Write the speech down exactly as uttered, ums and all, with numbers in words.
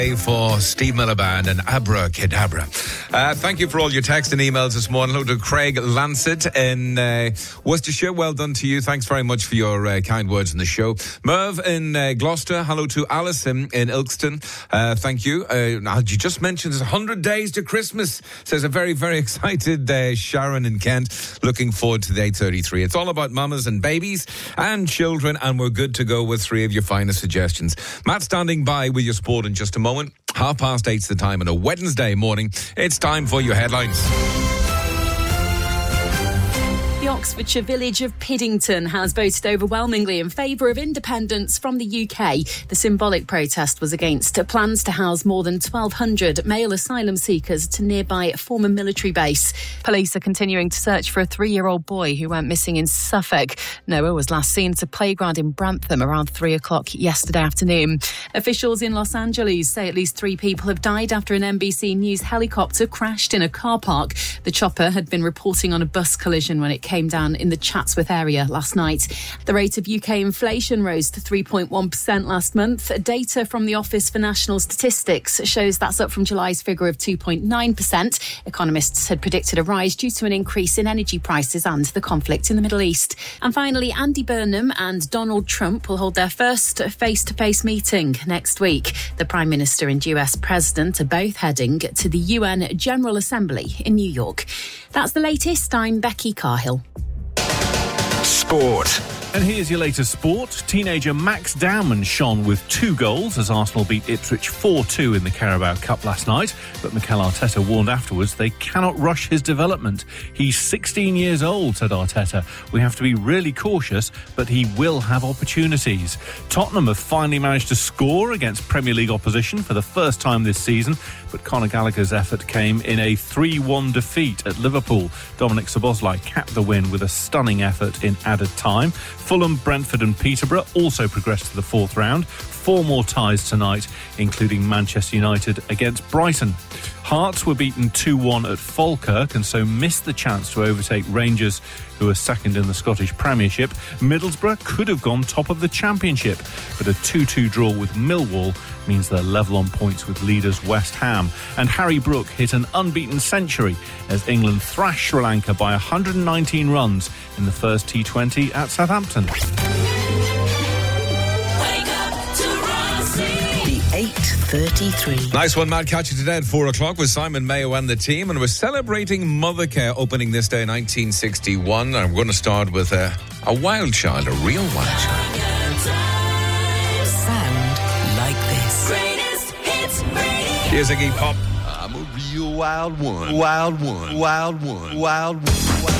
For Steve Miller Band and Abracadabra. Uh, thank you for all your texts and emails this morning. Hello to Craig Lancet in uh, Worcestershire. Well done to you. Thanks very much for your uh, kind words in the show. Merv in uh, Gloucester. Hello to Alison in Ilkeston. Uh, thank you. Uh, now, you just mentioned it's one hundred days to Christmas. Says a very, very excited uh, Sharon in Kent. Looking forward to the eight thirty-three. It's all about mamas and babies and children, and we're good to go with three of your finest suggestions. Matt standing by with your sport in just a moment. Half past eight's the time on a Wednesday morning. It's time for your headlines. The Oxfordshire village of Piddington has voted overwhelmingly in favour of independence from the U K. The symbolic protest was against plans to house more than twelve hundred male asylum seekers at a nearby former military base. Police are continuing to search for a three-year-old boy who went missing in Suffolk. Noah was last seen at a playground in Brantham around three o'clock yesterday afternoon. Officials in Los Angeles say at least three people have died after an N B C News helicopter crashed in a car park. The chopper had been reporting on a bus collision when it came down in the Chatsworth area last night. The rate of U K inflation rose to three point one percent last month. Data from the Office for National Statistics shows that's up from July's figure of two point nine percent. Economists had predicted a rise due to an increase in energy prices and the conflict in the Middle East. And finally, Andy Burnham and Donald Trump will hold their first face-to-face meeting next week. The Prime Minister and U S President are both heading to the U N General Assembly in New York. That's the latest. I'm Becky Carhill. Sport. And here's your latest sport. Teenager Max Dowman shone with two goals as Arsenal beat Ipswich four two in the Carabao Cup last night. But Mikel Arteta warned afterwards they cannot rush his development. He's sixteen years old, said Arteta. We have to be really cautious, but he will have opportunities. Tottenham have finally managed to score against Premier League opposition for the first time this season. But Conor Gallagher's effort came in a three one defeat at Liverpool. Dominic Szoboszlai capped the win with a stunning effort in added time. Fulham, Brentford and Peterborough also progressed to the fourth round. Four more ties tonight, including Manchester United against Brighton. Hearts were beaten two one at Falkirk and so missed the chance to overtake Rangers, who are second in the Scottish Premiership. Middlesbrough could have gone top of the Championship, but a two two draw with Millwall means they're level on points with leaders West Ham. And Harry Brook hit an unbeaten century as England thrashed Sri Lanka by one hundred nineteen runs in the first T twenty at Southampton. eight thirty-three. Nice one, Matt. Catch you today at four o'clock with Simon Mayo and the team. And we're celebrating Mothercare opening this day in nineteen sixty-one. I'm going to start with a, a wild child, a real wild child. Sound like this. Greatest hits radio. Here's Iggy Pop. I'm a real wild one. Wild one. Wild one. Wild one.